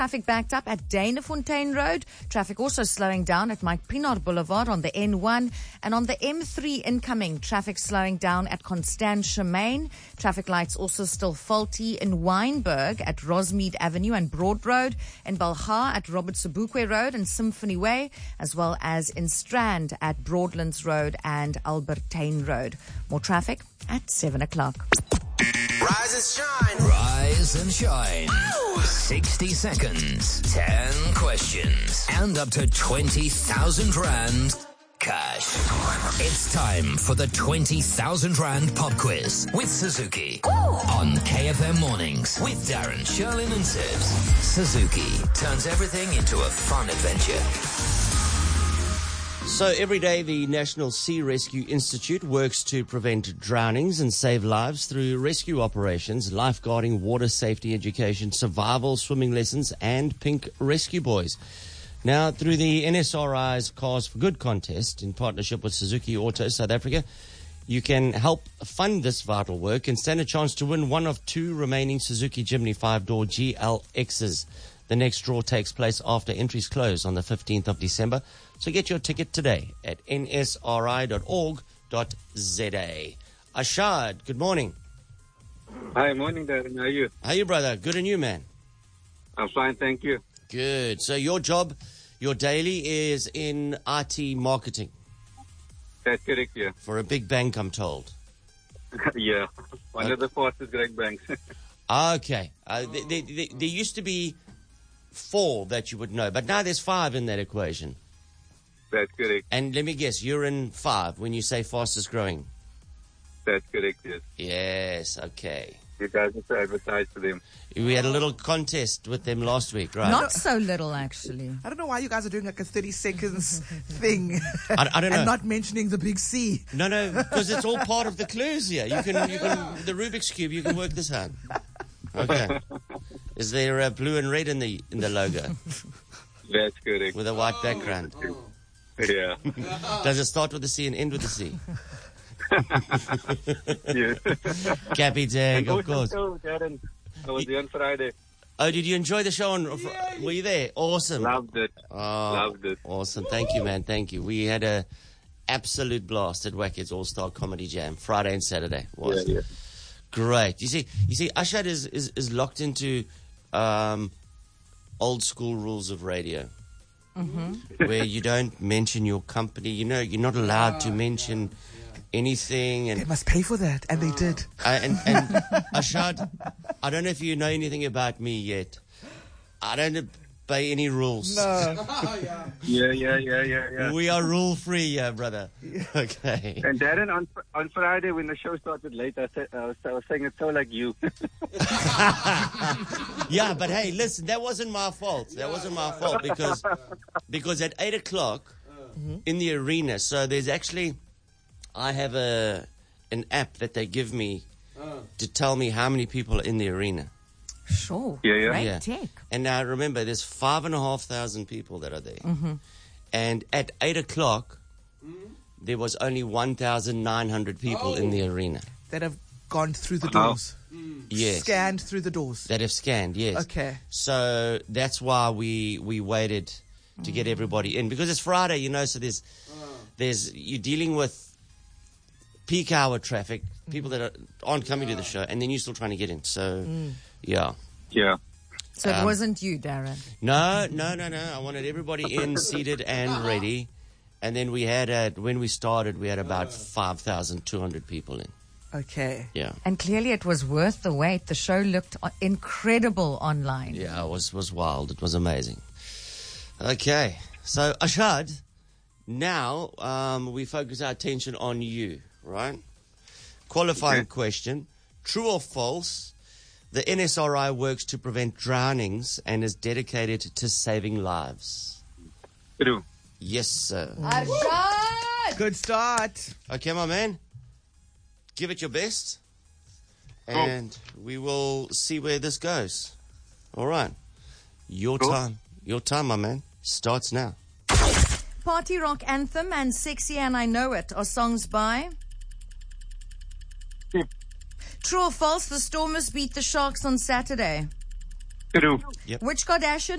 Traffic backed up at Danafontein Road. Traffic also slowing down at Mike Pinard Boulevard on the N1. And on the M3 incoming, traffic slowing down at Constantia Main. Traffic lights also still faulty in Wynberg at Rosmead Avenue and Broad Road. In Balha at Robert Sobukwe Road and Symphony Way. As well as in Strand at Broadlands Road and Albertine Road. More traffic at 7 o'clock. Rise and shine. Rise and shine. Ow! 60 seconds, 10 questions, and up to 20,000 Rand cash. It's time for the 20,000 Rand pop quiz with Suzuki. On KFM Mornings with Darren, Sherlyn and Sibs. Suzuki turns everything into a fun adventure. So every day, the National Sea Rescue Institute works to prevent drownings and save lives through rescue operations, lifeguarding, water safety education, survival, swimming lessons, and pink rescue boys. Now, through the NSRI's Cars for Good contest, in partnership with Suzuki Auto South Africa, you can help fund this vital work and stand a chance to win one of 2 remaining Suzuki Jimny 5-door GLXs. The next draw takes place after entries close on the 15th of December. So get your ticket today at nsri.org.za. Ashad, good morning. Hi, morning, Darren. How are you? How are you, brother? Good, and you, man? I'm fine, thank you. Good. So your job, your daily is in IT marketing. That's correct, yeah. For a big bank, I'm told. Yeah, one of the fastest growing banks. Okay. There used to be 4 that you would know, but now there's 5 in that equation. That's correct. And let me guess, you're in 5 when you say fastest growing. That's correct, yes. Yes, okay. You guys have to advertise for them. We had a little contest with them last week, right? Not so little, actually. I don't know why you guys are doing like a 30 seconds thing. I don't know. And not mentioning the big C. No, because it's all part of the clues here. You can the Rubik's Cube, you can work this out. Okay. Is there a blue and red in the logo? That's correct. With a white background? Yeah. Does it start with a C and end with a C? Yes. Cappy Tag, of course. Oh, Darren, I was there on Friday. Oh, did you enjoy the show? Were you there? Awesome. Loved it. Oh, Loved it. Awesome. Thank you, man. Thank you. We had a absolute blast at Wackett's All-Star Comedy Jam, Friday and Saturday. Was Yeah. great. You see, Ashad is locked into old school rules of radio. Mm-hmm. Where you don't mention your company. You know, you're not allowed to mention anything. And They must pay for that, and they did. and Ashad, I don't know if you know anything about me yet. I don't obey any rules. No. Yeah. We are rule free, brother. Okay. And Darren, on Friday when the show started late, I was saying it's so like you. Yeah, but hey, listen, that wasn't my fault. That wasn't my fault because at 8 o'clock in the arena, so there's actually, I have an app that they give me to tell me how many people are in the arena. Sure. Yeah. Great Yeah. tech. And now remember, there's 5,500 people that are there. Mm-hmm. And at 8 o'clock, there was only 1,900 people in the arena. That have gone through the doors. Yes. Scanned through the doors. That have scanned, yes. Okay. So that's why we waited to get everybody in. Because it's Friday, you know, so there's you're dealing with peak hour traffic, people that aren't coming to the show, and then you're still trying to get in. So, yeah. Yeah. So it wasn't you, Darren. No. I wanted everybody in, seated and ready. And then we had, when we started, we had about 5,200 people in. Okay. Yeah. And clearly it was worth the wait. The show looked incredible online. Yeah, it was wild. It was amazing. Okay. So, Ashad, now we focus our attention on you, right? Qualifying question. True or false? The NSRI works to prevent drownings and is dedicated to saving lives. True. Yes, sir. Good start. Okay, my man. Give it your best. And we will see where this goes. All right. Your time, my man, starts now. Party rock anthem and Sexy and I Know It are songs by... True or false, the Stormers beat the Sharks on Saturday? True. Which Kardashian